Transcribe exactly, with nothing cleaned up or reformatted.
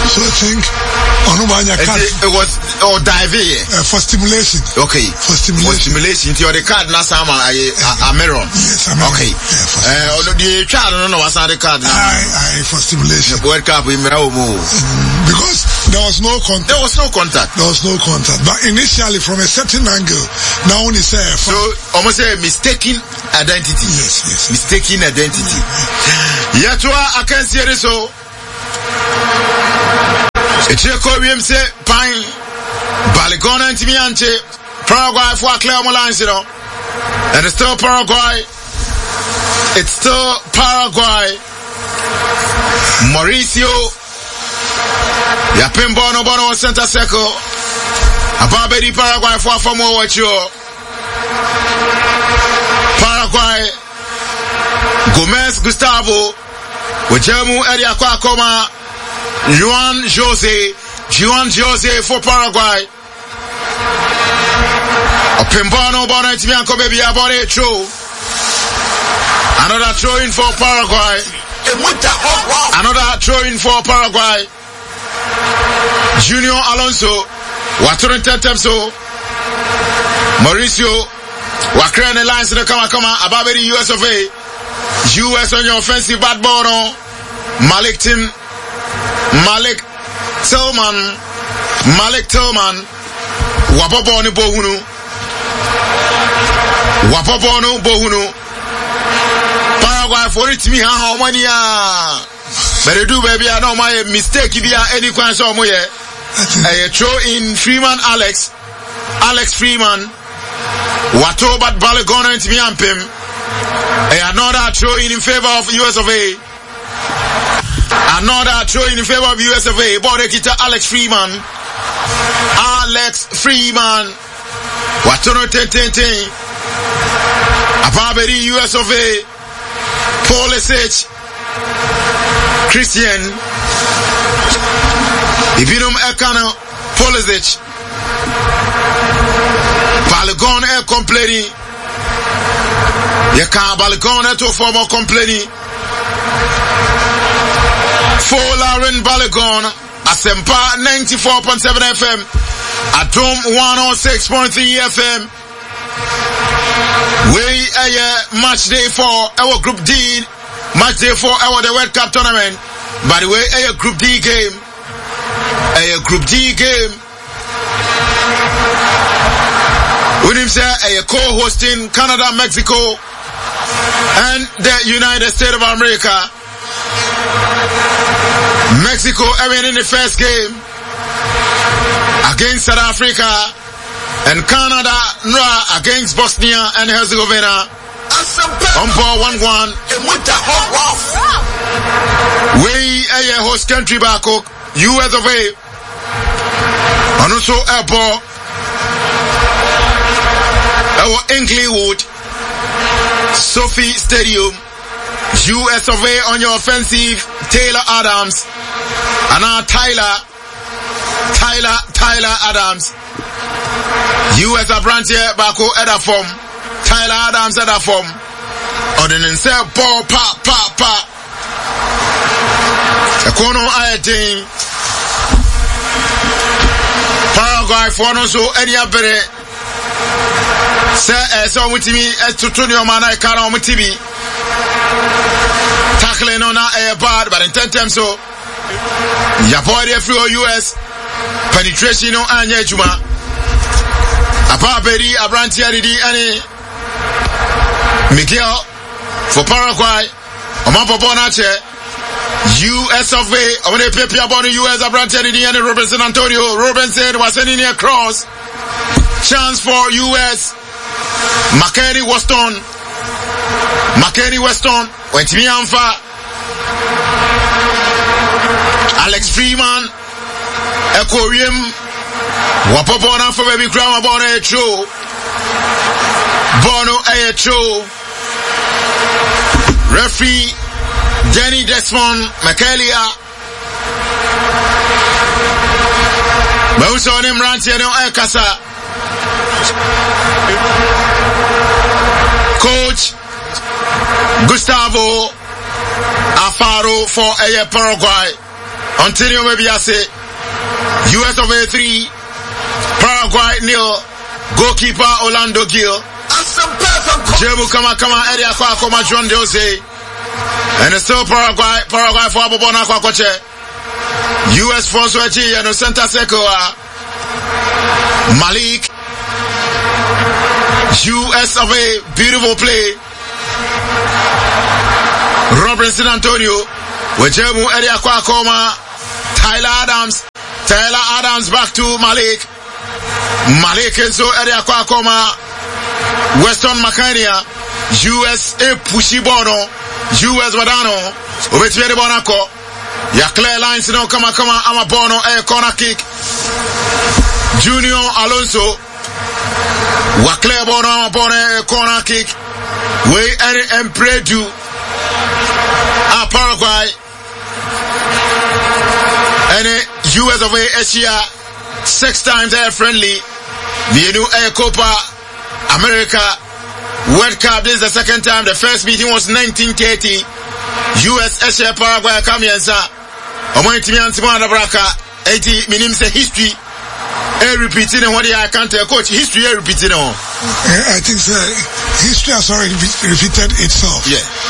So I think Onubanya card. It was or diving uh, for stimulation. Okay. For stimulation. For stimulation. You the card na sama a mirror. Yes, I mean. Okay. Yeah, uh, the child no know what's the card. I, I for stimulation. World Cup in Mirao move. Because there was no contact. There was no contact. There was no contact. But initially, from a certain angle, now only say. So almost a mistaken identity. Yes, yes. Mistaken identity. Yet I can see it so. It's a Korean say, Pine, Baligona and Timiante, Paraguay for Clermont lines, you know. And it's still Paraguay. It's still Paraguay. Mauricio, Yapim Bono Bono Center Circle. Ababedi Paraguay for for more what you Paraguay. Gomez Gustavo, Wajemu Edia Kwakoma. Juan Jose, Juan Jose for Paraguay. A Pimbano Bonnet Bianco baby about it true. Another throw in for Paraguay. Another throw in for Paraguay. Junior Alonso, Waturin Tetemso, Mauricio, Wakren lines in the Kama Kama, Ababedi U S of A. U S on your offensive bad ball. Malik Tim. Malik Tillman, Malik Tillman, Wapoponu Bohunu, Wapoponu Bohunu, Paraguay for it to me how many are. But I do baby, I know my mistake if you are any kind of way. I throw in Freeman Alex, Alex Freeman, Watobat Balagona and Miampim. I another throw in in favor of U S of A. Another throw in favor of U S of A. Bodekita Alex Freeman. Alex Freeman. Watono ten ten ten. Ababedi U S of A. Pulisic. Christian. Ibinum Ekano. Pulisic. Balogun e complaining. Yeka Balogun e to former complaining. For Lauren Balogun, Asempa ninety-four point seven F M, Atom one oh six point three F M. We a match day for our Group D, match day for our the World Cup tournament. By the way, a Group D game, a Group D game. We say a co-hosting Canada, Mexico, and the United States of America. Mexico winning the first game against South Africa, and Canada against Bosnia and Herzegovina. Umpa one one. We a host country back U S of A. And also airport. Our Inglewood Sophie Stadium. U S of A on your offensive, Taylor Adams. And now Tyler, Tyler, Tyler Adams. U S a branch here, Bako Edafom. Tyler Adams Edafom. Ordinance, ball, pa, pa, pa. A corner I Paraguay for no so any abere. Say, so with me, as to Tunio Mana, Kara with T V. Tackling on a bad, but in ten times so. Yapori free U S penetration on Anya Juma. Ababedi, Abrantia Didi, any Miguel for Paraguay. Omapa Bonache. U S of A. I want to pay about the U S Abrantia Didi and Robinson Antonio. Robinson was sending a cross. Chance for U S. McKenny Weston. McKenny Weston. Went me on fire. Alex Freeman, Ekorium, Wapopona for baby grandma Bono a true, Bono a true, referee Jenny Desmond Michaelia, Mauso him Rantiano Ekasa, Coach Gustavo Afaro for a Paraguay. Antonio maybe I say U S of A three, Paraguay nil, goalkeeper Orlando Gil. Jemu kama kama area kwa kama John Jose. And it's still Paraguay, Paraguay for Abobona kwa koche. U S force wechi and center circle Malik. U S of A, beautiful play. Robinson Antonio. Wejemu area kwa koma. Tyler Adams. Tyler Adams back to Malik. Malik enso area kwa koma. Weston Makania. U S A pushi bono. U S Badano. Ubetiere bonako. Ya clear lines no kama kama ama bono a corner kick. Junior Alonso. Wa clear bono ama bono a corner kick. We any empredu. A Paraguay. Any U S of A Asia. Six times air friendly. Bienu a Copa America World Cup. This is the second time. The first meeting was nineteen thirty. U S Asia Paraguay Kamianza. Omo intimi antimo anabraka. eighty minim say history. A repeating what I can't tell coach. History a repeating. I think so. History has already repeated itself. Yeah.